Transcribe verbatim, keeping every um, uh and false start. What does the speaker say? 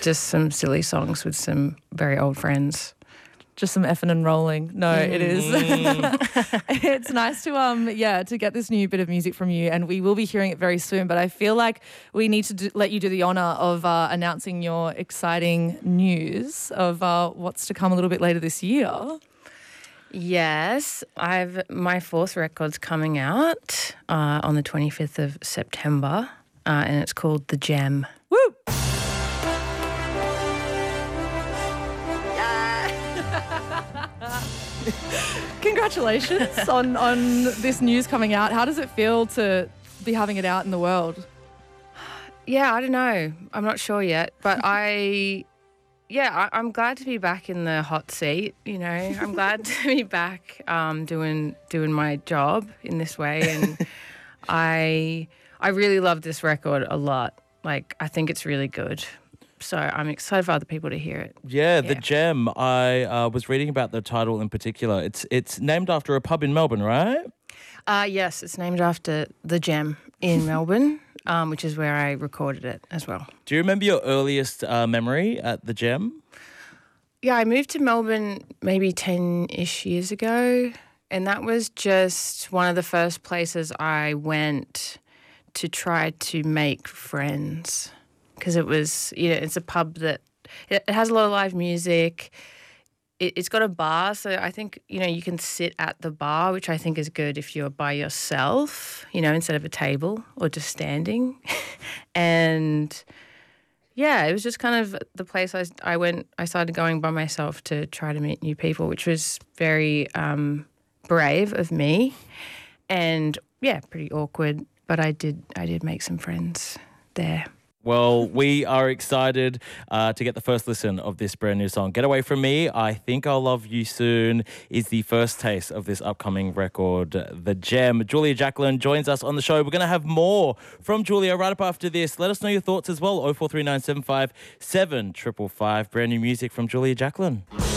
just some silly songs with some very old friends. Just some effing and rolling. No, mm. it is. It's nice to um yeah to get this new bit of music from you, and we will be hearing it very soon. But I feel like we need to do, let you do the honour of uh, announcing your exciting news of uh, what's to come a little bit later this year. Yes, I've my fourth record's coming out uh, on the twenty-fifth of September, uh, and it's called The Gem. Woo! Congratulations on, on this news coming out. How does it feel to be having it out in the world? Yeah, I don't know. I'm not sure yet, but I, yeah, I, I'm glad to be back in the hot seat. You know, I'm glad to be back um, doing doing my job in this way, and I I really love this record a lot. Like, I think it's really good. So I'm excited for other people to hear it. Yeah, The yeah. Gem. I uh, was reading about the title in particular. It's it's named after a pub in Melbourne, right? Uh, yes, it's named after The Gem in Melbourne, um, which is where I recorded it as well. Do you remember your earliest uh, memory at The Gem? Yeah, I moved to Melbourne maybe ten-ish years ago, and that was just one of the first places I went to try to make friends. Because it was, you know, it's a pub that it has a lot of live music. It, it's got a bar, so I think, you know, you can sit at the bar, which I think is good if you're by yourself, you know, instead of a table or just standing. And yeah, it was just kind of the place I, I went. I started going by myself to try to meet new people, which was very um, brave of me, and yeah, pretty awkward. But I did, I did make some friends there. Well, we are excited uh, to get the first listen of this brand new song. Get Away From Me, I Think I'll Love You Soon is the first taste of this upcoming record, The Gem. Julia Jacklin joins us on the show. We're going to have more from Julia right up after this. Let us know your thoughts as well. oh four three nine seven five seven five five five. Brand new music from Julia Jacklin.